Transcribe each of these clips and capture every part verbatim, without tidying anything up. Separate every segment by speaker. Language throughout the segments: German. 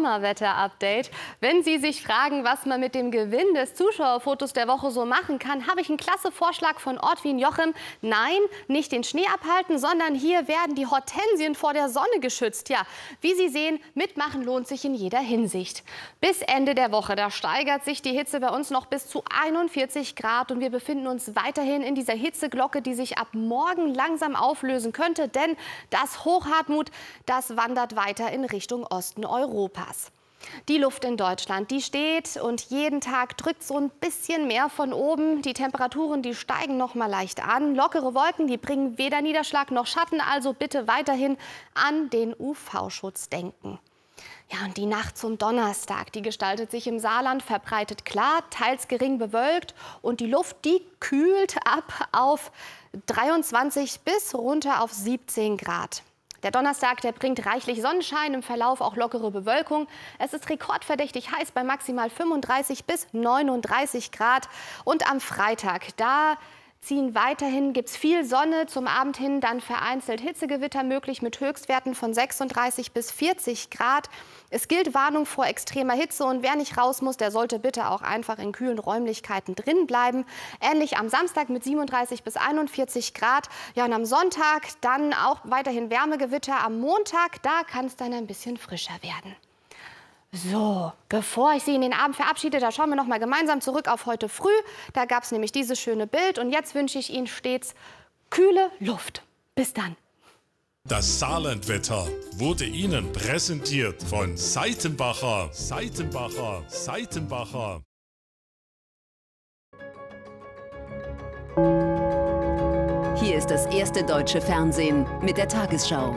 Speaker 1: Sommerwetter-Update. Wenn Sie sich fragen, was man mit dem Gewinn des Zuschauerfotos der Woche so machen kann, habe ich einen klasse Vorschlag von Ortwin Jochem. Nein, nicht den Schnee abhalten, sondern hier werden die Hortensien vor der Sonne geschützt. Ja, wie Sie sehen, mitmachen lohnt sich in jeder Hinsicht. Bis Ende der Woche, da steigert sich die Hitze bei uns noch bis zu einundvierzig Grad und wir befinden uns weiterhin in dieser Hitzeglocke, die sich ab morgen langsam auflösen könnte, denn das Hochhartmut, das wandert weiter in Richtung Osten Europas. Die Luft in Deutschland, die steht und jeden Tag drückt so ein bisschen mehr von oben. Die Temperaturen, die steigen noch mal leicht an. Lockere Wolken, die bringen weder Niederschlag noch Schatten, also bitte weiterhin an den U V-Schutz denken. Ja, und die Nacht zum Donnerstag, die gestaltet sich im Saarland verbreitet klar, teils gering bewölkt und die Luft, die kühlt ab auf dreiundzwanzig bis runter auf siebzehn Grad. Der Donnerstag, der bringt reichlich Sonnenschein, im Verlauf auch lockere Bewölkung. Es ist rekordverdächtig heiß bei maximal fünfunddreißig bis neununddreißig Grad. Und am Freitag, da ziehen weiterhin, gibt es viel Sonne, zum Abend hin dann vereinzelt Hitzegewitter möglich mit Höchstwerten von sechsunddreißig bis vierzig Grad. Es gilt Warnung vor extremer Hitze und wer nicht raus muss, der sollte bitte auch einfach in kühlen Räumlichkeiten drin bleiben. Ähnlich am Samstag mit siebenunddreißig bis einundvierzig Grad. Ja, und am Sonntag dann auch weiterhin Wärmegewitter. Am Montag, da kann es dann ein bisschen frischer werden. So, bevor ich Sie in den Abend verabschiede, da schauen wir noch mal gemeinsam zurück auf heute früh. Da gab es nämlich dieses schöne Bild und jetzt wünsche ich Ihnen stets kühle Luft. Bis dann.
Speaker 2: Das Saarlandwetter wurde Ihnen präsentiert von Seitenbacher, Seitenbacher, Seitenbacher.
Speaker 3: Hier ist das erste deutsche Fernsehen mit der Tagesschau.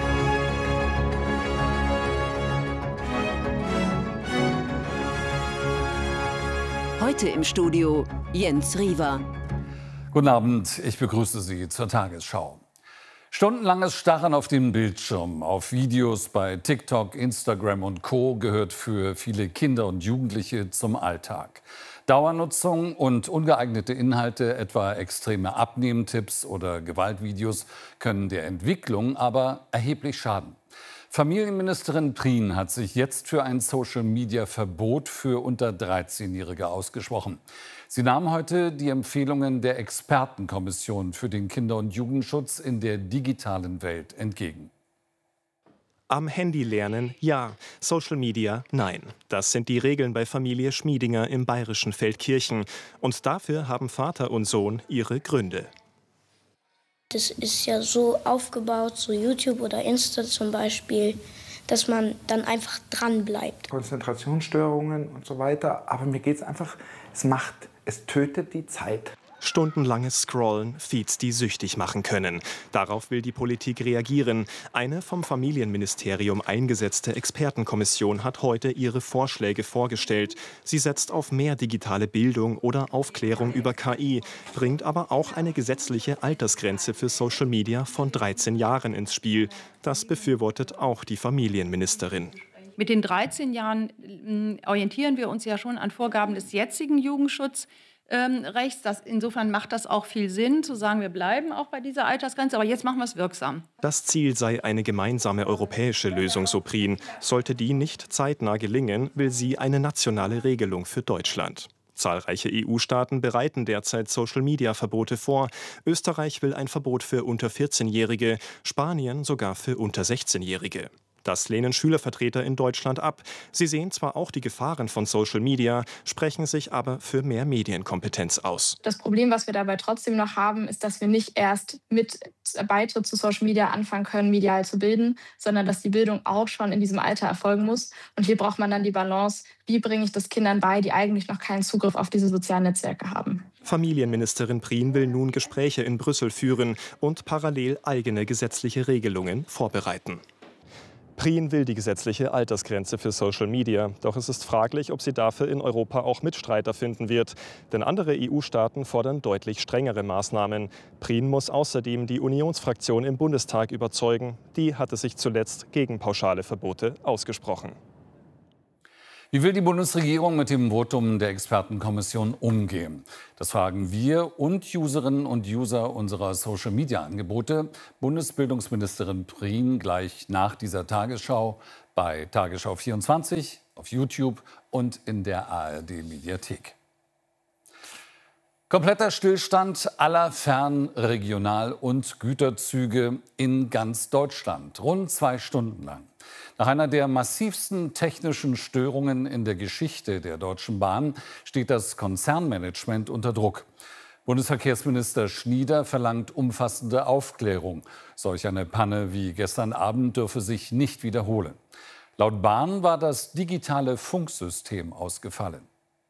Speaker 3: Heute im Studio Jens Riewer.
Speaker 4: Guten Abend, ich begrüße Sie zur Tagesschau. Stundenlanges Starren auf den Bildschirm, auf Videos bei TikTok, Instagram und Co. gehört für viele Kinder und Jugendliche zum Alltag. Dauernutzung und ungeeignete Inhalte, etwa extreme Abnehmtipps oder Gewaltvideos, können der Entwicklung aber erheblich schaden. Familienministerin Prien hat sich jetzt für ein Social-Media-Verbot für unter dreizehnjährige ausgesprochen. Sie nahm heute die Empfehlungen der Expertenkommission für den Kinder- und Jugendschutz in der digitalen Welt entgegen.
Speaker 5: Am Handy lernen, ja. Social Media, nein. Das sind die Regeln bei Familie Schmiedinger im bayerischen Feldkirchen. Und dafür haben Vater und Sohn ihre Gründe.
Speaker 6: Das ist ja so aufgebaut, so YouTube oder Insta zum Beispiel, dass man dann einfach dran bleibt.
Speaker 7: Konzentrationsstörungen und so weiter. Aber mir geht es einfach, es macht, es tötet die Zeit.
Speaker 5: Stundenlanges Scrollen, Feeds, die süchtig machen können. Darauf will die Politik reagieren. Eine vom Familienministerium eingesetzte Expertenkommission hat heute ihre Vorschläge vorgestellt. Sie setzt auf mehr digitale Bildung oder Aufklärung über K I, bringt aber auch eine gesetzliche Altersgrenze für Social Media von dreizehn Jahren ins Spiel. Das befürwortet auch die Familienministerin.
Speaker 8: Mit den dreizehn Jahren orientieren wir uns ja schon an Vorgaben des jetzigen Jugendschutzes. Ähm, rechts. Das, insofern macht das auch viel Sinn, zu sagen, wir bleiben auch bei dieser Altersgrenze, aber jetzt machen wir es wirksam. Das Ziel sei eine gemeinsame europäische Lösung, so Prien. Sollte die nicht zeitnah gelingen, will sie eine nationale Regelung für Deutschland. Zahlreiche E U-Staaten bereiten derzeit Social-Media-Verbote vor. Österreich will ein Verbot für unter vierzehnjährige, Spanien sogar für unter sechzehnjährige. Das lehnen Schülervertreter in Deutschland ab. Sie sehen zwar auch die Gefahren von Social Media, sprechen sich aber für mehr Medienkompetenz aus.
Speaker 9: Das Problem, was wir dabei trotzdem noch haben, ist, dass wir nicht erst mit Beitritt zu Social Media anfangen können, medial zu bilden, sondern dass die Bildung auch schon in diesem Alter erfolgen muss. Und hier braucht man dann die Balance, wie bringe ich das Kindern bei, die eigentlich noch keinen Zugriff auf diese sozialen Netzwerke haben.
Speaker 5: Familienministerin Prien will nun Gespräche in Brüssel führen und parallel eigene gesetzliche Regelungen vorbereiten. Prien will die gesetzliche Altersgrenze für Social Media. Doch es ist fraglich, ob sie dafür in Europa auch Mitstreiter finden wird. Denn andere E U-Staaten fordern deutlich strengere Maßnahmen. Prien muss außerdem die Unionsfraktion im Bundestag überzeugen. Die hatte sich zuletzt gegen pauschale Verbote ausgesprochen.
Speaker 4: Wie will die Bundesregierung mit dem Votum der Expertenkommission umgehen? Das fragen wir und Userinnen und User unserer Social-Media-Angebote Bundesbildungsministerin Prien gleich nach dieser Tagesschau bei Tagesschau vierundzwanzig, auf YouTube und in der A R D-Mediathek. Kompletter Stillstand aller Fern-, Regional- und Güterzüge in ganz Deutschland, rund zwei Stunden lang. Nach einer der massivsten technischen Störungen in der Geschichte der Deutschen Bahn steht das Konzernmanagement unter Druck. Bundesverkehrsminister Schnieder verlangt umfassende Aufklärung. Solch eine Panne wie gestern Abend dürfe sich nicht wiederholen. Laut Bahn war das digitale Funksystem ausgefallen.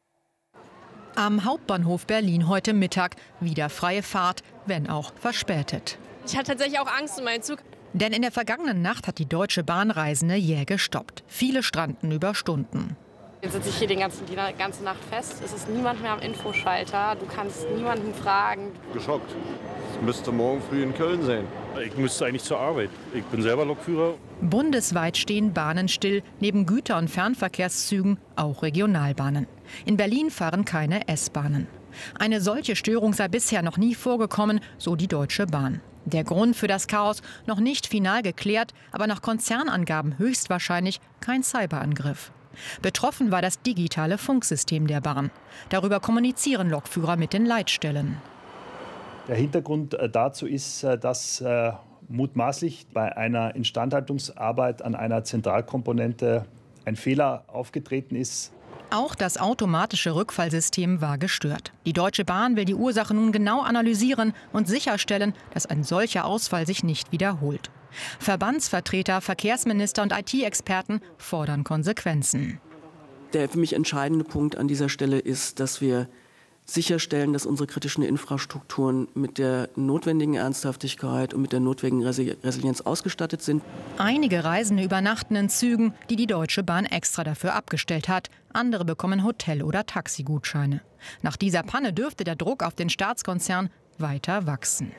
Speaker 10: Am Hauptbahnhof Berlin heute Mittag wieder freie Fahrt, wenn auch verspätet.
Speaker 11: Ich hatte tatsächlich auch Angst um meinen Zug.
Speaker 10: Denn in der vergangenen Nacht hat die Deutsche Bahn Reisende jäh gestoppt. Viele stranden über Stunden.
Speaker 11: Jetzt sitze ich hier den ganzen, die ganze Nacht fest. Es ist niemand mehr am Infoschalter. Du kannst niemanden fragen.
Speaker 12: Geschockt. Ich müsste morgen früh in Köln sein.
Speaker 13: Ich müsste eigentlich zur Arbeit. Ich bin selber Lokführer.
Speaker 10: Bundesweit stehen Bahnen still, neben Güter- und Fernverkehrszügen auch Regionalbahnen. In Berlin fahren keine S-Bahnen. Eine solche Störung sei bisher noch nie vorgekommen, so die Deutsche Bahn. Der Grund für das Chaos noch nicht final geklärt, aber nach Konzernangaben höchstwahrscheinlich kein Cyberangriff. Betroffen war das digitale Funksystem der Bahn. Darüber kommunizieren Lokführer mit den Leitstellen.
Speaker 14: Der Hintergrund dazu ist, dass äh, mutmaßlich bei einer Instandhaltungsarbeit an einer Zentralkomponente ein Fehler aufgetreten ist.
Speaker 10: Auch das automatische Rückfallsystem war gestört. Die Deutsche Bahn will die Ursache nun genau analysieren und sicherstellen, dass ein solcher Ausfall sich nicht wiederholt. Verbandsvertreter, Verkehrsminister und I T-Experten fordern Konsequenzen.
Speaker 15: Der für mich entscheidende Punkt an dieser Stelle ist, dass wir sicherstellen, dass unsere kritischen Infrastrukturen mit der notwendigen Ernsthaftigkeit und mit der notwendigen Resilienz ausgestattet sind.
Speaker 10: Einige Reisende übernachten in Zügen, die die Deutsche Bahn extra dafür abgestellt hat. Andere bekommen Hotel- oder Taxigutscheine. Nach dieser Panne dürfte der Druck auf den Staatskonzern weiter wachsen.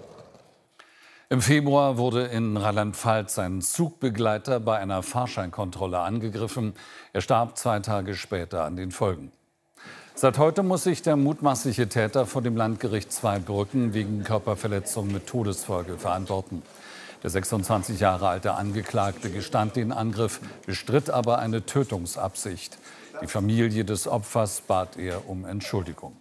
Speaker 4: Im Februar wurde in Rheinland-Pfalz ein Zugbegleiter bei einer Fahrscheinkontrolle angegriffen. Er starb zwei Tage später an den Folgen. Seit heute muss sich der mutmaßliche Täter vor dem Landgericht Zweibrücken wegen Körperverletzung mit Todesfolge verantworten. Der sechsundzwanzig Jahre alte Angeklagte gestand den Angriff, bestritt aber eine Tötungsabsicht. Die Familie des Opfers bat er um Entschuldigung.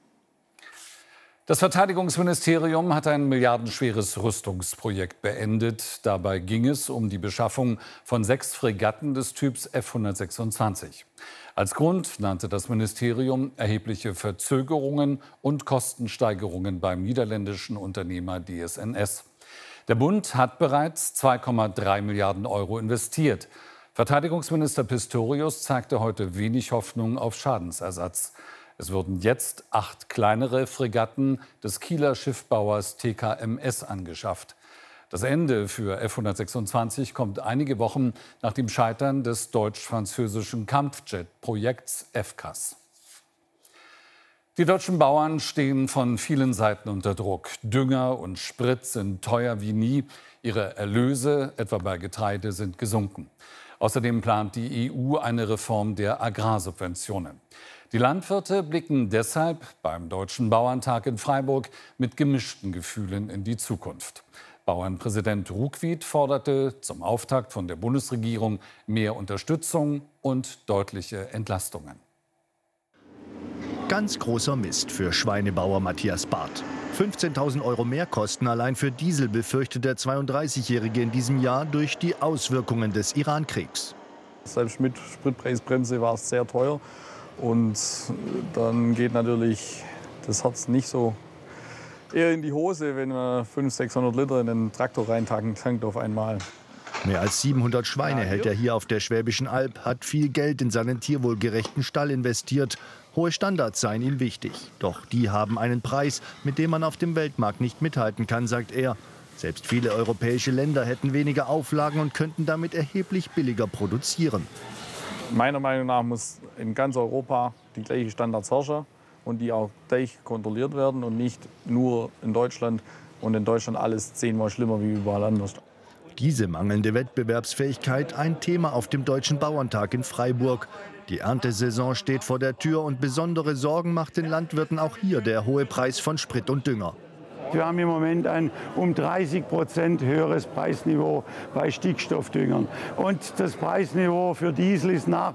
Speaker 4: Das Verteidigungsministerium hat ein milliardenschweres Rüstungsprojekt beendet. Dabei ging es um die Beschaffung von sechs Fregatten des Typs F hundertsechsundzwanzig. Als Grund nannte das Ministerium erhebliche Verzögerungen und Kostensteigerungen beim niederländischen Unternehmer D S N S. Der Bund hat bereits zwei Komma drei Milliarden Euro investiert. Verteidigungsminister Pistorius zeigte heute wenig Hoffnung auf Schadensersatz. Es wurden jetzt acht kleinere Fregatten des Kieler Schiffbauers T K M S angeschafft. Das Ende für F hundertsechsundzwanzig kommt einige Wochen nach dem Scheitern des deutsch-französischen Kampfjet-Projekts F C A S. Die deutschen Bauern stehen von vielen Seiten unter Druck. Dünger und Sprit sind teuer wie nie. Ihre Erlöse, etwa bei Getreide, sind gesunken. Außerdem plant die E U eine Reform der Agrarsubventionen. Die Landwirte blicken deshalb beim Deutschen Bauerntag in Freiburg mit gemischten Gefühlen in die Zukunft. Bauernpräsident Ruckwied forderte zum Auftakt von der Bundesregierung mehr Unterstützung und deutliche Entlastungen.
Speaker 16: Ganz großer Mist für Schweinebauer Matthias Barth. fünfzehntausend Euro Mehrkosten allein für Diesel befürchtet der zweiunddreißigjährige in diesem Jahr durch die Auswirkungen des Iran-Kriegs.
Speaker 17: Selbst mit Spritpreisbremse war es sehr teuer. Und dann geht natürlich das Herz nicht so eher in die Hose, wenn man fünfhundert, sechshundert Liter in den Traktor reintankt auf einmal.
Speaker 16: Mehr als siebenhundert Schweine hält er hier auf der Schwäbischen Alb, hat viel Geld in seinen tierwohlgerechten Stall investiert. Hohe Standards seien ihm wichtig. Doch die haben einen Preis, mit dem man auf dem Weltmarkt nicht mithalten kann, sagt er. Selbst viele europäische Länder hätten weniger Auflagen und könnten damit erheblich billiger produzieren.
Speaker 17: Meiner Meinung nach muss in ganz Europa die gleichen Standards herrschen und die auch gleich kontrolliert werden und nicht nur in Deutschland und in Deutschland alles zehnmal schlimmer wie überall anders.
Speaker 16: Diese mangelnde Wettbewerbsfähigkeit ein Thema auf dem Deutschen Bauerntag in Freiburg. Die Erntesaison steht vor der Tür und besondere Sorgen macht den Landwirten auch hier der hohe Preis von Sprit und Dünger.
Speaker 18: Wir haben im Moment ein um dreißig Prozent höheres Preisniveau bei Stickstoffdüngern. Und das Preisniveau für Diesel ist nach